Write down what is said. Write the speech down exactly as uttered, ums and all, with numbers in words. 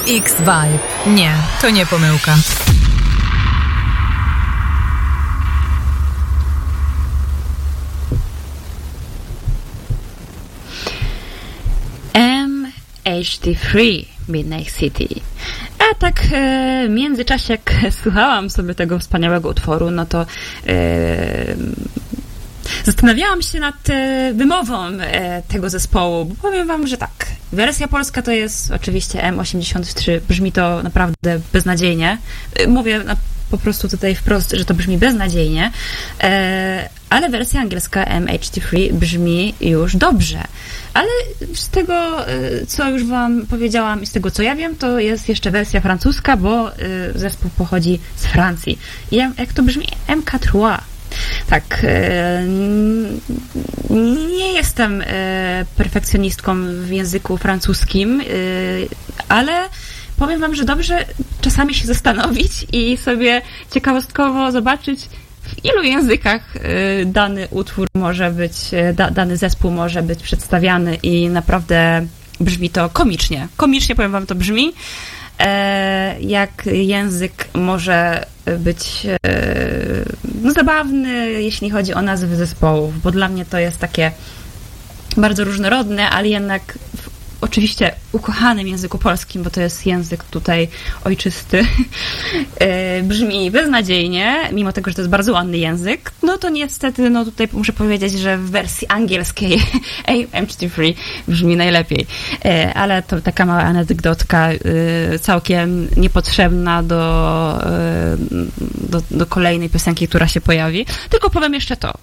X-Vibe. Nie, to nie pomyłka. M H D trzy Midnight City. A tak e, w międzyczasie, jak słuchałam sobie tego wspaniałego utworu, no to e, zastanawiałam się nad e, wymową e, tego zespołu, bo powiem wam, że tak, wersja polska to jest oczywiście M osiemdziesiąt trzy, brzmi to naprawdę beznadziejnie. E, mówię na, po prostu tutaj wprost, że to brzmi beznadziejnie, e, ale wersja angielska M H D trzy brzmi już dobrze. Ale z tego, co już wam powiedziałam i z tego, co ja wiem, to jest jeszcze wersja francuska, bo zespół pochodzi z Francji. I jak to brzmi? M K trzy. Tak, nie jestem perfekcjonistką w języku francuskim, ale powiem wam, że dobrze czasami się zastanowić i sobie ciekawostkowo zobaczyć, w ilu językach dany utwór może być, da, dany zespół może być przedstawiany i naprawdę brzmi to komicznie. Komicznie, powiem wam, to brzmi, jak język może być no, zabawny, jeśli chodzi o nazwy zespołów, bo dla mnie to jest takie bardzo różnorodne, ale jednak w oczywiście ukochanym języku polskim, bo to jest język tutaj ojczysty, brzmi beznadziejnie, mimo tego, że to jest bardzo ładny język, no to niestety, no tutaj muszę powiedzieć, że w wersji angielskiej M H D trzy brzmi najlepiej. Ale to taka mała anegdotka, całkiem niepotrzebna do, do, do kolejnej piosenki, która się pojawi. Tylko powiem jeszcze to,